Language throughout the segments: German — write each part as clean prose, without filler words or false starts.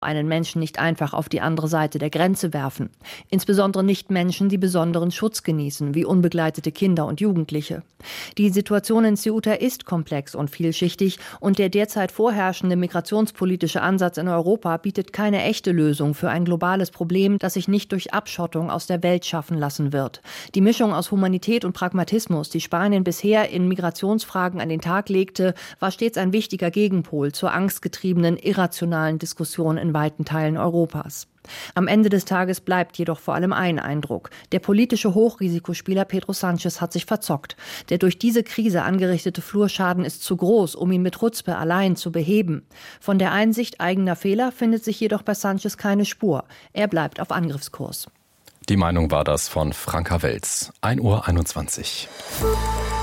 einen Menschen nicht einfach auf die andere Seite der Grenze werfen. Insbesondere nicht Menschen, die besonderen Schutz genießen, wie unbegleitete Kinder und Jugendliche. Die Situation in Ceuta ist komplex und vielschichtig und der derzeit vorherrschende migrationspolitische Ansatz in Europa bietet keine echte Lösung für ein globales Problem, das sich nicht durch Abschottung aus der Welt schaffen lassen wird. Die Mischung aus Humanität und Pragmatismus, die Spanien bisher in Migrationsfragen an den Tag legte, war stets ein wichtiger Gegenpol zur angstgetriebenen, irrationalen Diskussion in weiten Teilen Europas. Am Ende des Tages bleibt jedoch vor allem ein Eindruck. Der politische Hochrisikospieler Pedro Sánchez hat sich verzockt. Der durch diese Krise angerichtete Flurschaden ist zu groß, um ihn mit Chutzpe allein zu beheben. Von der Einsicht eigener Fehler findet sich jedoch bei Sánchez keine Spur. Er bleibt auf Angriffskurs. Die Meinung war das von Franka Welz. 1:21 Uhr.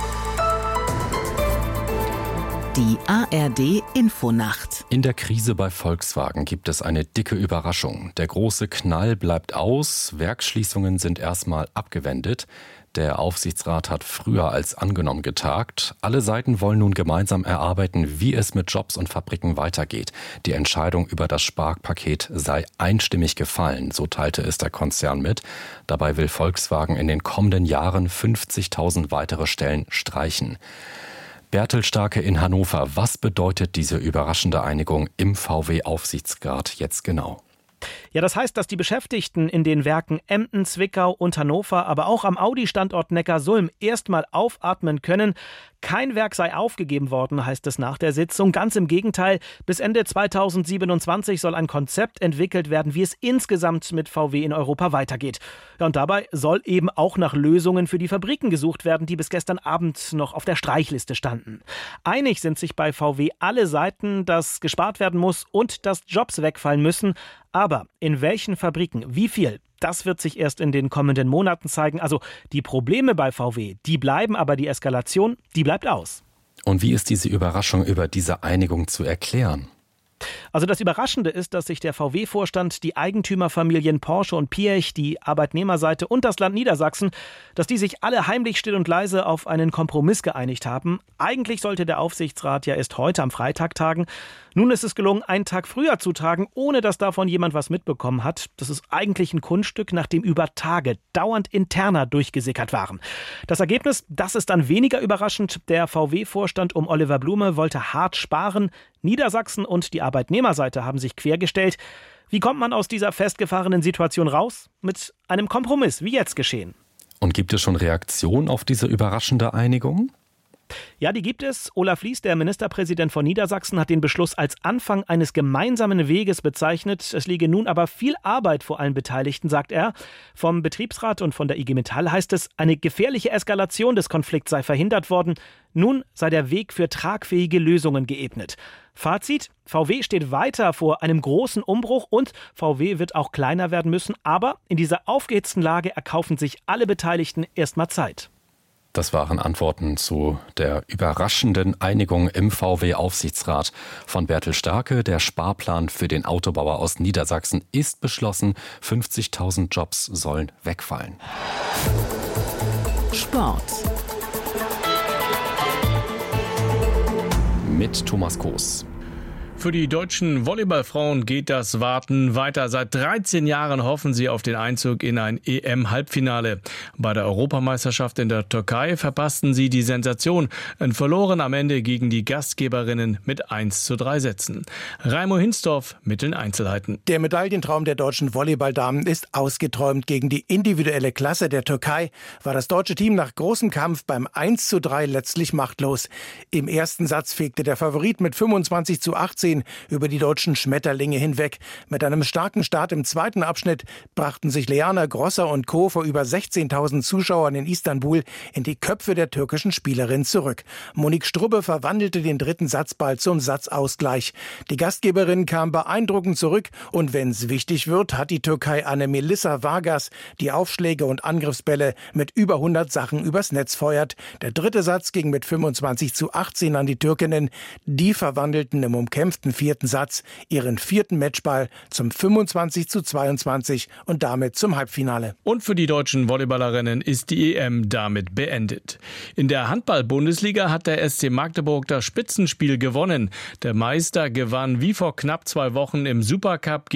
Die ARD-Infonacht. In der Krise bei Volkswagen gibt es eine dicke Überraschung. Der große Knall bleibt aus, Werksschließungen sind erstmal abgewendet. Der Aufsichtsrat hat früher als angenommen getagt. Alle Seiten wollen nun gemeinsam erarbeiten, wie es mit Jobs und Fabriken weitergeht. Die Entscheidung über das Sparpaket sei einstimmig gefallen, so teilte es der Konzern mit. Dabei will Volkswagen in den kommenden Jahren 50.000 weitere Stellen streichen. Bertel Starke in Hannover, was bedeutet diese überraschende Einigung im VW-Aufsichtsrat jetzt genau? Ja, das heißt, dass die Beschäftigten in den Werken Emden, Zwickau und Hannover, aber auch am Audi-Standort Neckarsulm erstmal aufatmen können. Kein Werk sei aufgegeben worden, heißt es nach der Sitzung. Ganz im Gegenteil, bis Ende 2027 soll ein Konzept entwickelt werden, wie es insgesamt mit VW in Europa weitergeht. Ja, und dabei soll eben auch nach Lösungen für die Fabriken gesucht werden, die bis gestern Abend noch auf der Streichliste standen. Einig sind sich bei VW alle Seiten, dass gespart werden muss und dass Jobs wegfallen müssen. Aber in welchen Fabriken, wie viel? Das wird sich erst in den kommenden Monaten zeigen. Also die Probleme bei VW, die bleiben, aber die Eskalation, die bleibt aus. Und wie ist diese Überraschung über diese Einigung zu erklären? Also das Überraschende ist, dass sich der VW-Vorstand, die Eigentümerfamilien Porsche und Piech, die Arbeitnehmerseite und das Land Niedersachsen, dass die sich alle heimlich still und leise auf einen Kompromiss geeinigt haben. Eigentlich sollte der Aufsichtsrat ja erst heute am Freitag tagen. Nun ist es gelungen, einen Tag früher zu tagen, ohne dass davon jemand was mitbekommen hat. Das ist eigentlich ein Kunststück, nachdem über Tage dauernd Interna durchgesickert waren. Das Ergebnis, das ist dann weniger überraschend. Der VW-Vorstand um Oliver Blume wollte hart sparen. Niedersachsen und die Arbeitnehmerseite haben sich quergestellt. Wie kommt man aus dieser festgefahrenen Situation raus? Mit einem Kompromiss, wie jetzt geschehen. Und gibt es schon Reaktionen auf diese überraschende Einigung? Ja, die gibt es. Olaf Lies, der Ministerpräsident von Niedersachsen, hat den Beschluss als Anfang eines gemeinsamen Weges bezeichnet. Es liege nun aber viel Arbeit vor allen Beteiligten, sagt er. Vom Betriebsrat und von der IG Metall heißt es, eine gefährliche Eskalation des Konflikts sei verhindert worden. Nun sei der Weg für tragfähige Lösungen geebnet. Fazit: VW steht weiter vor einem großen Umbruch und VW wird auch kleiner werden müssen. Aber in dieser aufgehitzten Lage erkaufen sich alle Beteiligten erstmal Zeit. Das waren Antworten zu der überraschenden Einigung im VW-Aufsichtsrat von Bertel Starke. Der Sparplan für den Autobauer aus Niedersachsen ist beschlossen. 50.000 Jobs sollen wegfallen. Sport. Mit Thomas Koos. Für die deutschen Volleyballfrauen geht das Warten weiter. Seit 13 Jahren hoffen sie auf den Einzug in ein EM-Halbfinale. Bei der Europameisterschaft in der Türkei verpassten sie die Sensation und verloren am Ende gegen die Gastgeberinnen mit 1:3 Sätzen. Raimo Hinsdorf mit den Einzelheiten. Der Medaillentraum der deutschen Volleyballdamen ist ausgeträumt. Gegen die individuelle Klasse der Türkei war das deutsche Team nach großem Kampf beim 1:3 letztlich machtlos. Im ersten Satz fegte der Favorit mit 25:18 über die deutschen Schmetterlinge hinweg. Mit einem starken Start im zweiten Abschnitt brachten sich Leana Grosser und Co. vor über 16.000 Zuschauern in Istanbul in die Köpfe der türkischen Spielerin zurück. Monique Strubbe verwandelte den dritten Satzball zum Satzausgleich. Die Gastgeberin kam beeindruckend zurück und wenn es wichtig wird, hat die Türkei eine Melissa Vargas, die Aufschläge und Angriffsbälle mit über 100 Sachen übers Netz feuert. Der dritte Satz ging mit 25:18 an die Türkinnen. Die verwandelten im umkämpften vierten Satz ihren vierten Matchball zum 25:22 und damit zum Halbfinale. Und für die deutschen Volleyballerinnen ist die EM damit beendet. In der Handball-Bundesliga hat der SC Magdeburg das Spitzenspiel gewonnen. Der Meister gewann wie vor knapp 2 Wochen im Supercup